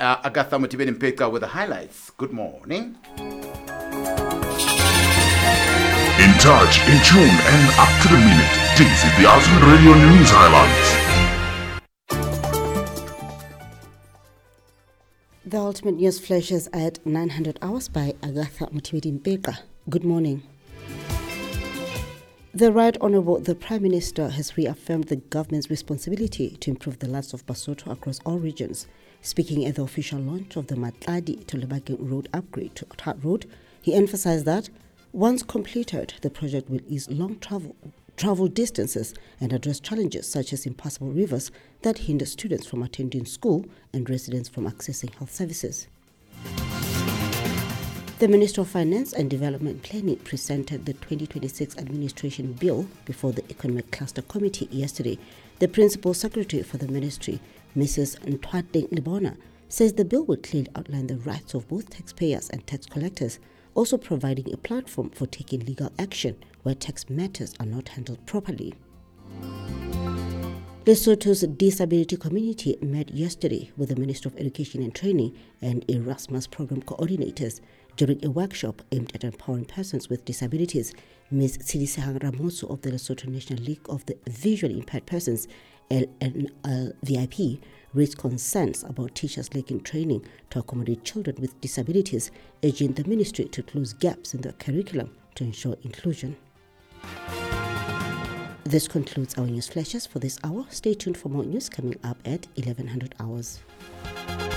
Agatha Motibeni-Mpeka with the highlights. Good morning. In touch, in tune, and up to the minute. This is the Ultimate Radio News Highlights. The Ultimate News flashes at 900 hours by Agatha Motibeni-Mpeka. Good morning. The Right Honourable the Prime Minister has reaffirmed the government's responsibility to improve the lives of Basotho across all regions. Speaking at the official launch of the Matladi to Lebakeng Road upgrade to Tat Road, he emphasised that once completed, the project will ease long travel distances and address challenges such as impassable rivers that hinder students from attending school and residents from accessing health services. The Minister of Finance and Development Planning presented the 2026 Administration Bill before the Economic Cluster Committee yesterday. The Principal Secretary for the Ministry, Mrs. Ntwateng Libona, says the bill will clearly outline the rights of both taxpayers and tax collectors, also providing a platform for taking legal action where tax matters are not handled properly. Lesotho's disability community met yesterday with the Minister of Education and Training and Erasmus program coordinators during a workshop aimed at empowering persons with disabilities. Ms. Tsidisehang Ramoso of the Lesotho National League of the Visually Impaired Persons, LNVIP, raised concerns about teachers lacking training to accommodate children with disabilities, urging the ministry to close gaps in the curriculum to ensure inclusion. This concludes our news flashes for this hour. Stay tuned for more news coming up at 1100 hours.